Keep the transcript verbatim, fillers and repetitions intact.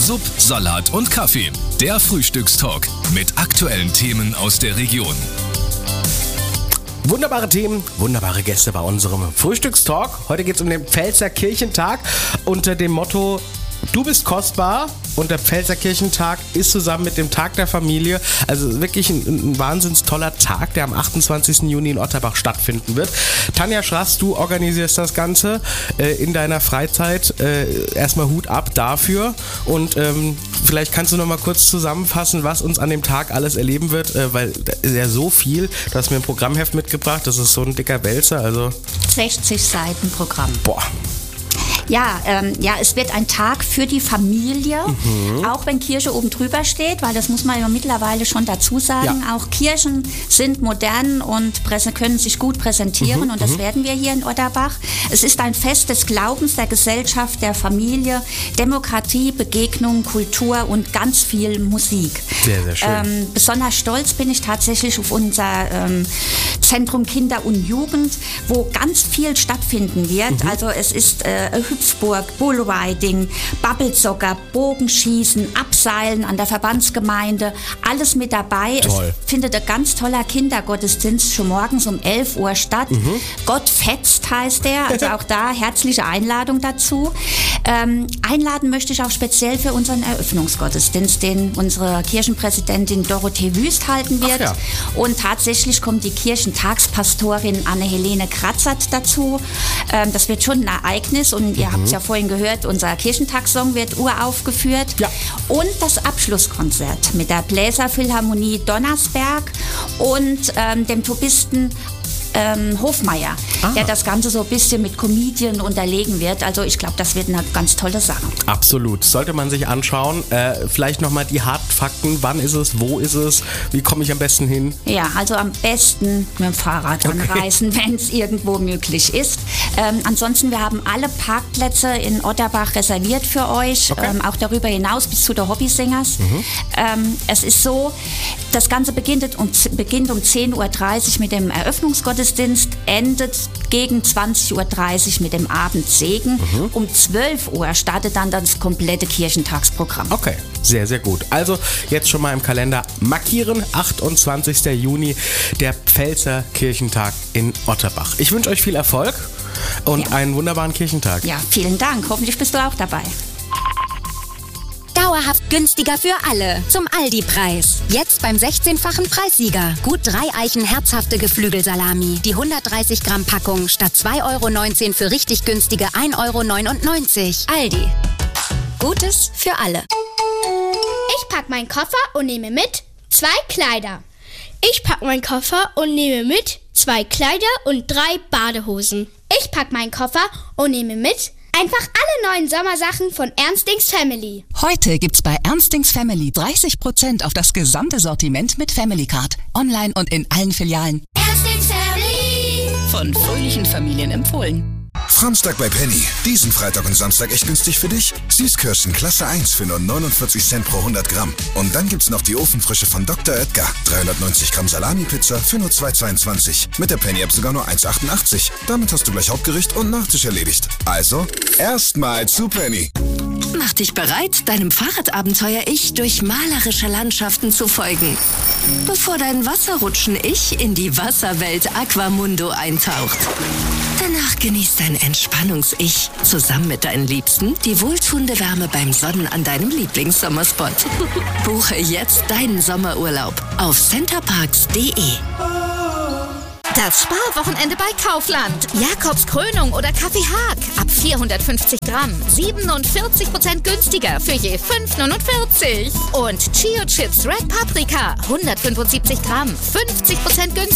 Sub, Salat und Kaffee. Der Frühstückstalk mit aktuellen Themen aus der Region. Wunderbare Themen, wunderbare Gäste bei unserem Frühstückstalk. Heute geht es um den Pfälzer Kirchentag unter dem Motto Du bist kostbar, und der Pfälzer Kirchentag ist zusammen mit dem Tag der Familie, also wirklich ein, ein wahnsinns toller Tag, der am achtundzwanzigsten Juni in Otterbach stattfinden wird. Tanja Schrass, du organisierst das Ganze äh, in deiner Freizeit. Äh, erstmal Hut ab dafür, und ähm, vielleicht kannst du noch mal kurz zusammenfassen, was uns an dem Tag alles erleben wird, äh, weil da ist ja so viel. Du hast mir ein Programmheft mitgebracht, das ist so ein dicker Wälzer. Also sechzig Seiten Programm. Boah. Ja, ähm, ja, es wird ein Tag für die Familie, mhm. auch wenn Kirche oben drüber steht, weil das muss man ja mittlerweile schon dazu sagen. Ja. Auch Kirchen sind modern und präse- können sich gut präsentieren, mhm. und das mhm. werden wir hier in Otterbach. Es ist ein Fest des Glaubens, der Gesellschaft, der Familie, Demokratie, Begegnung, Kultur und ganz viel Musik. Sehr, sehr schön. Ähm, besonders stolz bin ich tatsächlich auf unser ähm, Zentrum Kinder und Jugend, wo ganz viel stattfinden wird. Mhm. Also es ist äh, Hüpfburg, Bullriding, Babbelzocker, Bogenschießen, Abseilen an der Verbandsgemeinde, alles mit dabei. Toll. Es findet ein ganz toller Kindergottesdienst schon morgens um elf Uhr statt. Mhm. Gott fetzt heißt der, also auch da herzliche Einladung dazu. Ähm, einladen möchte ich auch speziell für unseren Eröffnungsgottesdienst, den unsere Kirchenpräsidentin Dorothee Wüst halten wird. Ja. Und tatsächlich kommt die Kirchentagspastorin Anne-Helene Kratzert dazu. Ähm, das wird schon ein Ereignis, und ihr mhm. habt es ja vorhin gehört, unser Kirchentagssong wird uraufgeführt. Ja. Und das Abschlusskonzert mit der Bläserphilharmonie Donnersberg und ähm, dem Tubisten Ähm, Hofmeier, ah. der das Ganze so ein bisschen mit Comedian unterlegen wird. Also ich glaube, das wird eine ganz tolle Sache. Absolut. Sollte man sich anschauen. Äh, vielleicht nochmal die harten Fakten. Wann ist es? Wo ist es? Wie komme ich am besten hin? Ja, also am besten mit dem Fahrrad okay. anreisen, wenn es irgendwo möglich ist. Ähm, ansonsten, wir haben alle Parkplätze in Otterbach reserviert für euch. Okay. Ähm, auch darüber hinaus bis zu der Hobbysingers. Mhm. Ähm, es ist so, das Ganze beginnt um, beginnt um zehn Uhr dreißig mit dem Eröffnungsgottesdienst. Endet gegen zwanzig Uhr dreißig mit dem Abendsegen. Mhm. Um zwölf Uhr startet dann das komplette Kirchentagsprogramm. Okay, sehr, sehr gut. Also jetzt schon mal im Kalender markieren, achtundzwanzigsten Juni, der Pfälzer Kirchentag in Otterbach. Ich wünsche euch viel Erfolg und ja. einen wunderbaren Kirchentag. Ja, vielen Dank. Hoffentlich bist du auch dabei. Dauerhaft günstiger für alle. Zum Aldi-Preis. Jetzt beim sechzehnfachen Preissieger. Gut drei Eichen herzhafte Geflügelsalami. Die hundertdreißig Gramm Packung statt zwei Euro neunzehn für richtig günstige ein Euro neunundneunzig. Aldi. Gutes für alle. Ich pack meinen Koffer und nehme mit zwei Kleider. Ich pack meinen Koffer und nehme mit zwei Kleider und drei Badehosen. Ich pack meinen Koffer und nehme mit einfach alle neuen Sommersachen von Ernstings Family. Heute gibt's bei Ernstings Family dreißig Prozent auf das gesamte Sortiment mit Family Card. Online und in allen Filialen. Ernstings Family. Von fröhlichen Familien empfohlen. Franztag bei Penny. Diesen Freitag und Samstag echt günstig für dich. Süßkirschen Klasse eins für nur neunundvierzig Cent pro hundert Gramm. Und dann gibt's noch die Ofenfrische von Doktor Oetker. dreihundertneunzig Gramm Salami-Pizza für nur zwei Euro zweiundzwanzig. Mit der Penny-App sogar nur eins Euro achtundachtzig. Damit hast du gleich Hauptgericht und Nachtisch erledigt. Also, erstmal zu Penny. Mach dich bereit, deinem Fahrradabenteuer-Ich durch malerische Landschaften zu folgen. Bevor dein Wasserrutschen-Ich in die Wasserwelt Aquamundo eintaucht. Danach genießt dein Entspannungs-Ich zusammen mit deinen Liebsten die wohltuende Wärme beim Sonnen an deinem Lieblingssommerspot. Buche jetzt deinen Sommerurlaub auf centerparks punkt de. Das Sparwochenende bei Kaufland. Jakobs Krönung oder Kaffee Haag. Ab vierhundertfünfzig Gramm. siebenundvierzig Prozent günstiger für je fünf Euro neunundvierzig. Und Chio Chips Red Paprika. hundertfünfundsiebzig Gramm. fünfzig Prozent günstiger.